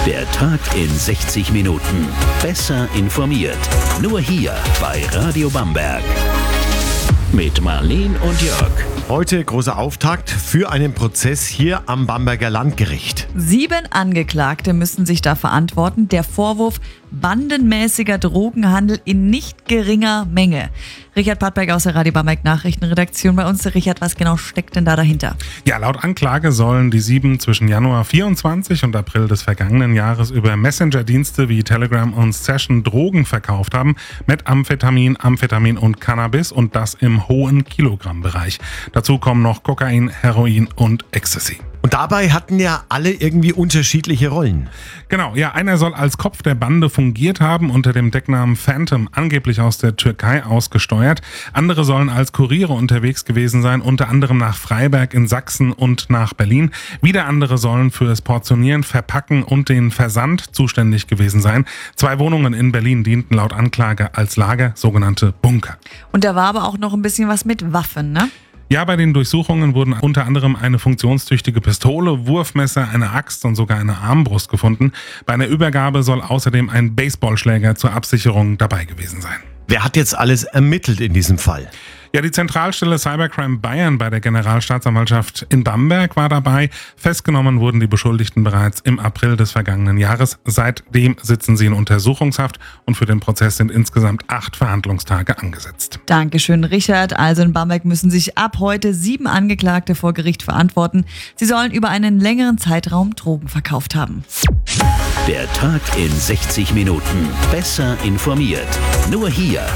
Der Tag in 60 Minuten. Besser informiert. Nur hier bei Radio Bamberg. Mit Marleen und Jörg. Heute großer Auftakt für einen Prozess hier am Bamberger Landgericht. 7 Angeklagte müssen sich da verantworten. Der Vorwurf bandenmäßiger Drogenhandel in nicht geringer Menge. Richard Pattberg aus der Radio Bamberg Nachrichtenredaktion bei uns. Richard, was genau steckt denn da dahinter? Ja, laut Anklage sollen die 7 zwischen Januar 24 und April des vergangenen Jahres über Messenger-Dienste wie Telegram und Session Drogen verkauft haben. Methamphetamin, Amphetamin und Cannabis und das im hohen Kilogrammbereich. Dazu kommen noch Kokain, Heroin und Ecstasy. Und dabei hatten ja alle irgendwie unterschiedliche Rollen. Genau, ja, einer soll als Kopf der Bande fungiert haben, unter dem Decknamen Phantom, angeblich aus der Türkei ausgesteuert. Andere sollen als Kuriere unterwegs gewesen sein, unter anderem nach Freiberg in Sachsen und nach Berlin. Wieder andere sollen für das Portionieren, Verpacken und den Versand zuständig gewesen sein. 2 Wohnungen in Berlin dienten laut Anklage als Lager, sogenannte Bunker. Und da war aber auch noch ein bisschen was mit Waffen, ne? Ja, bei den Durchsuchungen wurden unter anderem eine funktionstüchtige Pistole, Wurfmesser, eine Axt und sogar eine Armbrust gefunden. Bei einer Übergabe soll außerdem ein Baseballschläger zur Absicherung dabei gewesen sein. Wer hat jetzt alles ermittelt in diesem Fall? Ja, die Zentralstelle Cybercrime Bayern bei der Generalstaatsanwaltschaft in Bamberg war dabei. Festgenommen wurden die Beschuldigten bereits im April des vergangenen Jahres. Seitdem sitzen sie in Untersuchungshaft und für den Prozess sind insgesamt 8 Verhandlungstage angesetzt. Dankeschön, Richard. Also in Bamberg müssen sich ab heute 7 Angeklagte vor Gericht verantworten. Sie sollen über einen längeren Zeitraum Drogen verkauft haben. Der Tag in 60 Minuten. Besser informiert. Nur hier